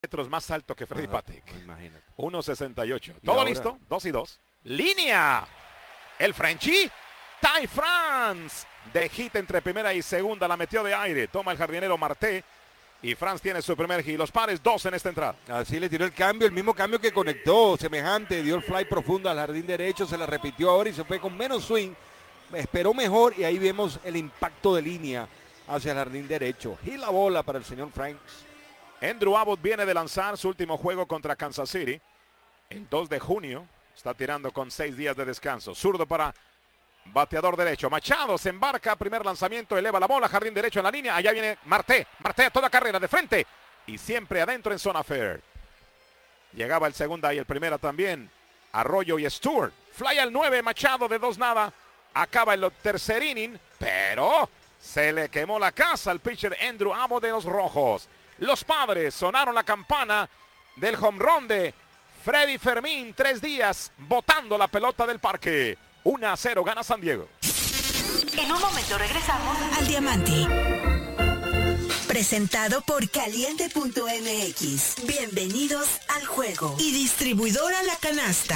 metros más alto que Freddy Patek. Imagínate. 1.68. Todo listo. 2-2. Línea. El Frenchie. Ty France. De hit entre primera y segunda. La metió de aire. Toma el jardinero Marte. Y France tiene su primer hit. Los pares 2 en esta entrada. Así le tiró el cambio. El mismo cambio que conectó. Semejante. Dio el fly profundo al jardín derecho. Se la repitió ahora y se fue con menos swing. Esperó mejor y ahí vemos el impacto de línea hacia el jardín derecho. Y la bola para el señor Franks. Andrew Abbott viene de lanzar su último juego contra Kansas City. El 2 de junio. Está tirando con 6 días de descanso. Zurdo para bateador derecho. Machado se embarca. Primer lanzamiento. Eleva la bola. Jardín derecho en la línea. Allá viene Marte. Marte a toda carrera de frente. Y siempre adentro en zona fair. Llegaba el segunda y el primera también. Arroyo y Stewart. Fly al 9. Machado de 2-0. Acaba el tercer inning. Pero se le quemó la casa al pitcher Andrew Abbott de los Rojos. Los Padres sonaron la campana del home run de Freddy Fermín. 3 días botando la pelota del parque. 1-0 gana San Diego. En un momento regresamos al Diamante. Presentado por Caliente.mx. Bienvenidos al juego. Y distribuidora La Canasta.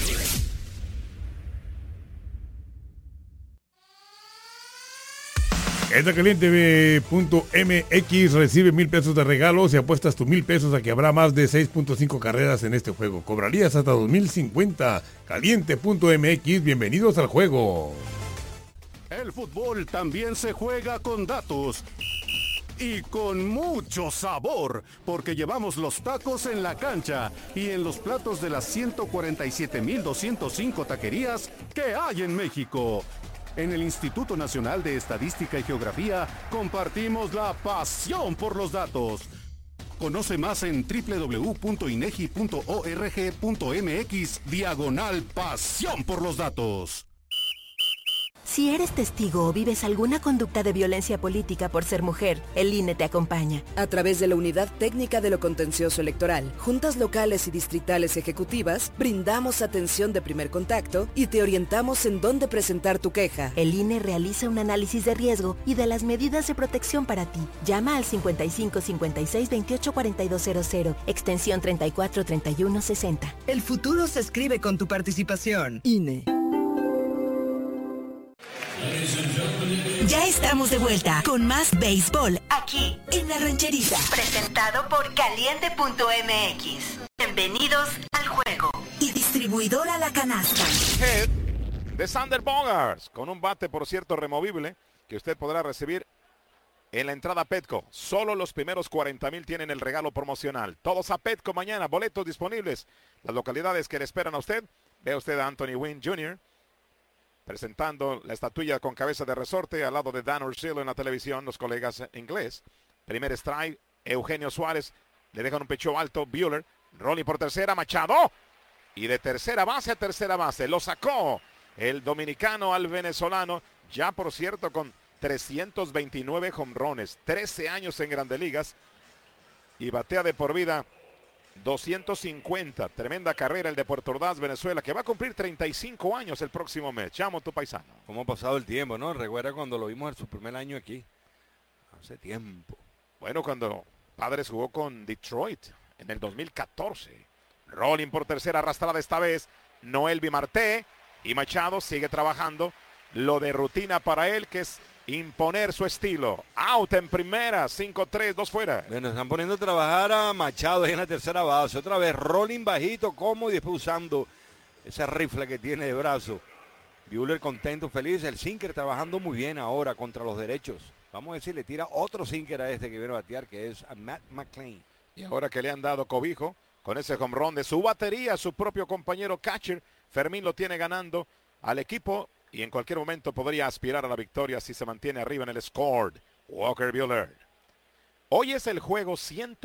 Entra Caliente.mx, recibe 1,000 pesos de regalos y apuestas tus 1,000 pesos a que habrá más de 6.5 carreras en este juego. Cobrarías hasta 2,050. Caliente.mx, bienvenidos al juego. El fútbol también se juega con datos. Y con mucho sabor, porque llevamos los tacos en la cancha y en los platos de las 147,205 taquerías que hay en México. En el Instituto Nacional de Estadística y Geografía compartimos la pasión por los datos. Conoce más en www.inegi.org.mx/pasión por los datos. Si eres testigo o vives alguna conducta de violencia política por ser mujer, el INE te acompaña. A través de la Unidad Técnica de lo Contencioso Electoral, juntas locales y distritales ejecutivas, brindamos atención de primer contacto y te orientamos en dónde presentar tu queja. El INE realiza un análisis de riesgo y de las medidas de protección para ti. Llama al 55 56 28 4200, extensión 34 31 60. El futuro se escribe con tu participación. INE. Ya estamos de vuelta con más béisbol aquí en La Rancherita. Presentado por Caliente.mx. Bienvenidos al juego. Y distribuidora La Canasta. Hit de Sander Bogaerts con un bate, por cierto, removible que usted podrá recibir en la entrada Petco. Solo los primeros 40,000 tienen el regalo promocional. Todos a Petco mañana. Boletos disponibles. Las localidades que le esperan a usted. Vea usted a Anthony Wynn Jr. presentando la estatuilla con cabeza de resorte al lado de Dan Orsillo en la televisión, los colegas en inglés. Primer strike, Eugenio Suárez, le dejan un pecho alto, Buehler, Rolling por tercera, Machado, y de tercera base a tercera base, lo sacó el dominicano al venezolano, ya por cierto con 329 jonrones, 13 años en Grandes Ligas, y batea de por vida 250, tremenda carrera el de Puerto Ordaz, Venezuela, que va a cumplir 35 años el próximo mes. Chamo, tu paisano. ¿Cómo ha pasado el tiempo, no? Recuerda cuando lo vimos en su primer año aquí. Hace tiempo. Bueno, cuando Padres jugó con Detroit en el 2014. Rolling por tercera, arrastrada esta vez. Noelvi Marte y Machado sigue trabajando. Lo de rutina para él, que es imponer su estilo. Out en primera, 5-3, 2 fuera. Bueno, están poniendo a trabajar a Machado ahí en la tercera base. Otra vez, rolling bajito, cómodo y después usando esa rifle que tiene de brazo. Buehler contento, feliz. El sinker trabajando muy bien ahora contra los derechos. Vamos a decir, le tira otro sinker a este que viene a batear, que es a Matt McLain. Y ahora que le han dado cobijo con ese home run de su batería, su propio compañero catcher, Fermín lo tiene ganando al equipo. Y en cualquier momento podría aspirar a la victoria si se mantiene arriba en el score. Walker Buehler. Hoy es el juego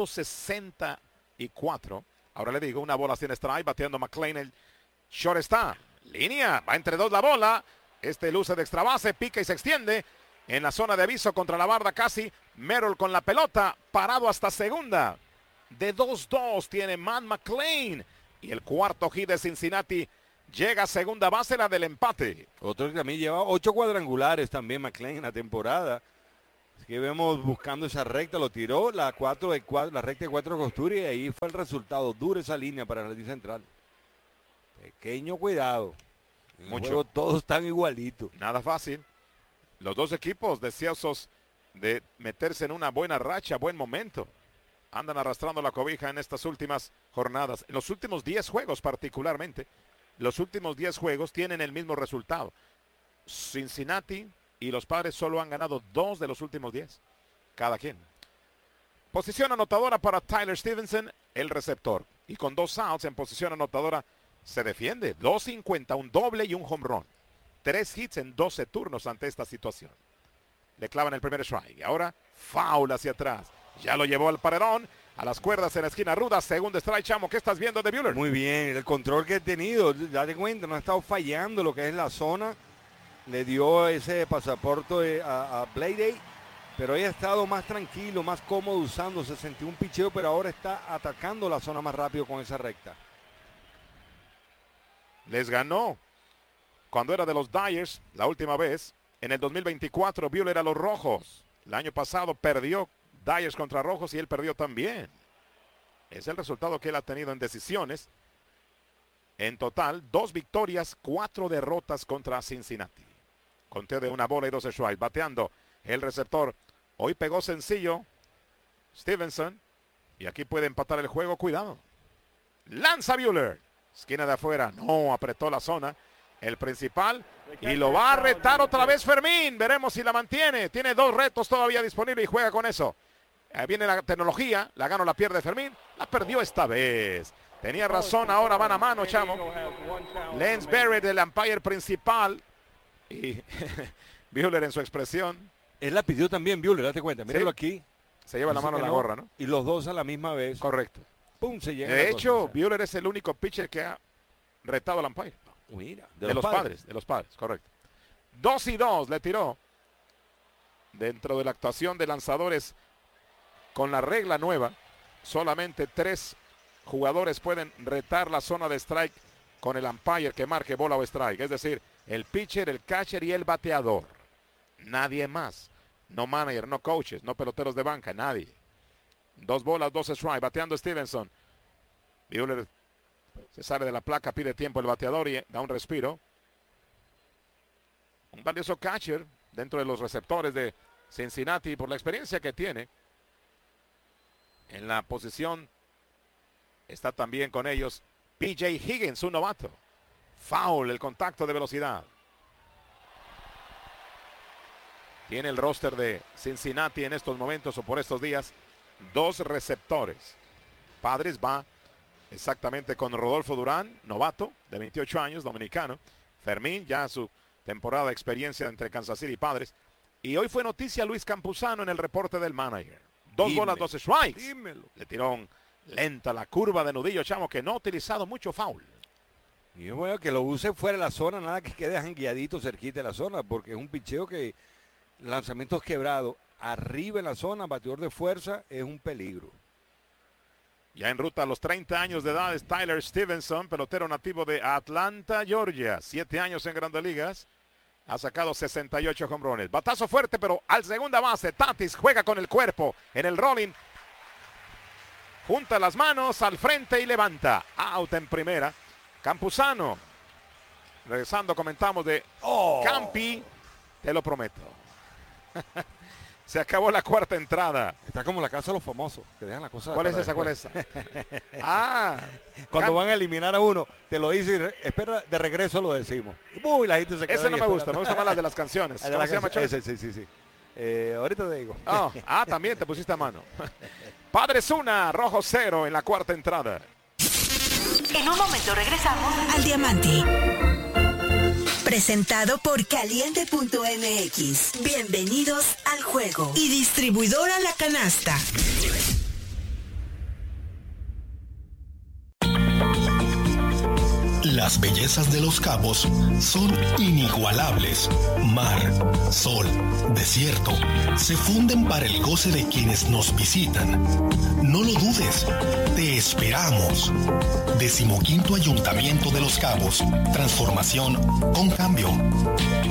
164. Ahora le digo, una bola sin strike, bateando McLean. El short está. Línea, va entre dos la bola. Este luce de extra base, pica y se extiende. En la zona de aviso contra la barda casi. Merrill con la pelota, parado hasta segunda. De 2-2 tiene Matt McLain. Y el cuarto hit de Cincinnati llega a segunda base, la del empate. Otro que también lleva 8 cuadrangulares también McLain en la temporada. Aquí vemos buscando esa recta, lo tiró la recta de 4 costuras y ahí fue el resultado. Dura esa línea para el jardín central. Pequeño cuidado. Mucho. Todos están igualitos. Nada fácil. Los dos equipos deseosos de meterse en una buena racha, buen momento. Andan arrastrando la cobija en estas últimas jornadas. En los últimos 10 juegos particularmente, los últimos 10 juegos tienen el mismo resultado. Cincinnati y los Padres solo han ganado 2 de los últimos 10. Cada quien. Posición anotadora para Tyler Stevenson, el receptor. Y con 2 outs en posición anotadora se defiende. 2.50, un doble y un home run. 3 hits en 12 turnos ante esta situación. Le clavan el primer strike. Ahora foul hacia atrás. Ya lo llevó al paredón. A las cuerdas en la esquina ruda. Segundo strike, Chamo. ¿Qué estás viendo de Buehler? Muy bien. El control que ha tenido. Date cuenta, no ha estado fallando lo que es la zona. Le dio ese pasaporte a Bladey. Pero ella ha estado más tranquilo, más cómodo usando. Se sentió un picheo, pero ahora está atacando la zona más rápido con esa recta. Les ganó cuando era de los Dyers la última vez. En el 2024 Buehler a los Rojos. El año pasado perdió Dyers contra Rojos y él perdió también. Es el resultado que él ha tenido en decisiones. En total, 2 victorias, 4 derrotas contra Cincinnati. Conteo de 1 bola y 2 strikes. Bateando el receptor. Hoy pegó sencillo Stevenson. Y aquí puede empatar el juego. Cuidado. Lanza Buehler. Esquina de afuera. No, apretó la zona. El principal. Y lo va a retar otra vez Fermín. Veremos si la mantiene. Tiene 2 retos todavía disponibles y juega con eso. Ahí viene la tecnología. La gana o la pierde Fermín. La perdió esta vez. Tenía razón. Ahora van a mano, Chamo. Lance Barrett, el umpire principal. Y Buehler en su expresión. Él la pidió también, Buehler, date cuenta. Míralo aquí. Se lleva la mano en la gorra, ¿no? Y los dos a la misma vez. Correcto. Pum, se llega. De hecho, Buehler es el único pitcher que ha retado al umpire. Mira, de los padres. De los Padres, correcto. 2-2 le tiró. Dentro de la actuación de lanzadores con la regla nueva, solamente 3 jugadores pueden retar la zona de strike con el umpire que marque bola o strike. Es decir, el pitcher, el catcher y el bateador. Nadie más. No manager, no coaches, no peloteros de banca, nadie. 2 bolas, 2 strike. Bateando Stevenson. Buehler se sale de la placa, pide tiempo el bateador y da un respiro. Un valioso catcher dentro de los receptores de Cincinnati por la experiencia que tiene. En la posición está también con ellos P.J. Higgins, un novato. Foul, el contacto de velocidad. Tiene el roster de Cincinnati en estos momentos o por estos días 2 receptores. Padres va exactamente con Rodolfo Durán, novato de 28 años, dominicano. Fermín, ya su temporada de experiencia entre Kansas City y Padres. Y hoy fue noticia Luis Campuzano en el reporte del manager. 2 bolas, 2 strikes. Dímelo. Le tiró lenta la curva de nudillo, Chamo, que no ha utilizado mucho foul. Y es bueno que lo use fuera de la zona, nada que quede jangueadito cerquita de la zona, porque es un picheo que lanzamientos quebrados arriba en la zona, bateador de fuerza, es un peligro. Ya en ruta a los 30 años de edad es Tyler Stevenson, pelotero nativo de Atlanta, Georgia. 7 años en Grandes Ligas. Ha sacado 68 jonrones. Batazo fuerte, pero al segunda base. Tatis juega con el cuerpo en el rolling. Junta las manos al frente y levanta. Out en primera. Campuzano. Regresando comentamos de Campi. Te lo prometo. Se acabó la 4ª entrada. Está como la casa de los famosos, que dejan la cosa. ¿Cuál es esa? ¿Cuál es esa? Cuando van a eliminar a uno, te lo dice y espera, de regreso lo decimos. Uy, la gente se queda. Ese no me gusta, me gusta más las de las canciones. ¿Cómo se llama, Choy? Sí. Ahorita te digo. También te pusiste a mano. Padres 1, Rojos 0 en la 4ª entrada. En un momento regresamos al Diamante. Presentado por Caliente.mx. Bienvenidos al juego. Y distribuidora La Canasta. Las bellezas de Los Cabos son inigualables. Mar, sol, desierto, se funden para el goce de quienes nos visitan. No lo dudes, te esperamos. 15º Ayuntamiento de Los Cabos. Transformación con cambio.